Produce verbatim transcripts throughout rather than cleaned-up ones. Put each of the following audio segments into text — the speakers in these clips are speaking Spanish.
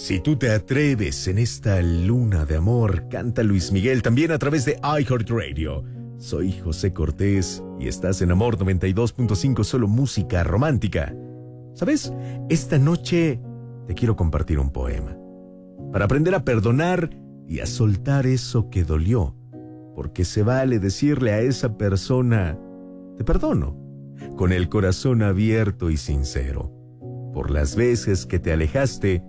Si tú te atreves en esta luna de amor, canta Luis Miguel también a través de iHeartRadio. Soy José Cortés y estás en Amor noventa y dos punto cinco, solo música romántica. ¿Sabes? Esta noche te quiero compartir un poema para aprender a perdonar y a soltar eso que dolió, porque se vale decirle a esa persona, te perdono, con el corazón abierto y sincero, por las veces que te alejaste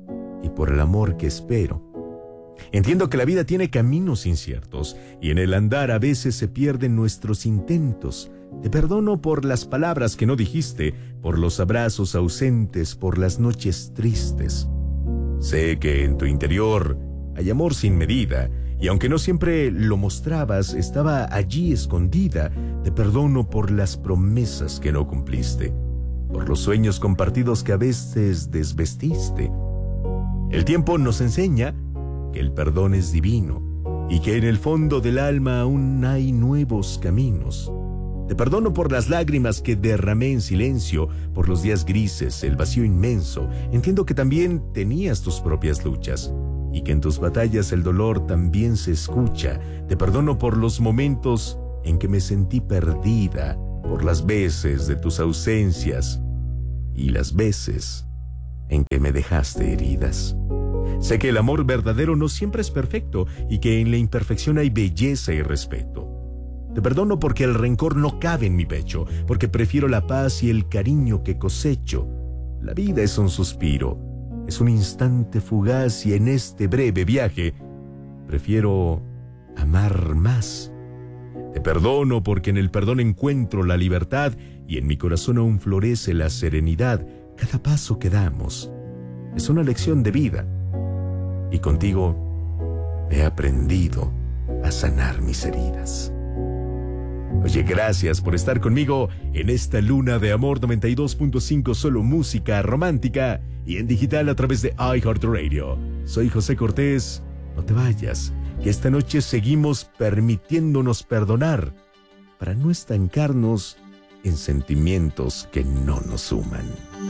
y por el amor que espero. Entiendo que la vida tiene caminos inciertos y en el andar a veces se pierden nuestros intentos. Te perdono por las palabras que no dijiste, por los abrazos ausentes, por las noches tristes. Sé que en tu interior hay amor sin medida y aunque no siempre lo mostrabas, estaba allí escondida. Te perdono por las promesas que no cumpliste, por los sueños compartidos que a veces desvestiste. El tiempo nos enseña que el perdón es divino y que en el fondo del alma aún hay nuevos caminos. Te perdono por las lágrimas que derramé en silencio, por los días grises, el vacío inmenso. Entiendo que también tenías tus propias luchas y que en tus batallas el dolor también se escucha. Te perdono por los momentos en que me sentí perdida, por las veces de tus ausencias y las veces en que me dejaste heridas. Sé que el amor verdadero no siempre es perfecto y que en la imperfección hay belleza y respeto. Te perdono porque el rencor no cabe en mi pecho, porque prefiero la paz y el cariño que cosecho. La vida es un suspiro, es un instante fugaz y en este breve viaje prefiero amar más. Te perdono porque en el perdón encuentro la libertad y en mi corazón aún florece la serenidad. Cada paso que damos es una lección de vida y contigo he aprendido a sanar mis heridas. Oye, gracias por estar conmigo en esta luna de Amor noventa y dos punto cinco, solo música romántica y en digital a través de iHeartRadio. Soy José Cortés. No te vayas, que esta noche seguimos permitiéndonos perdonar para no estancarnos en sentimientos que no nos suman.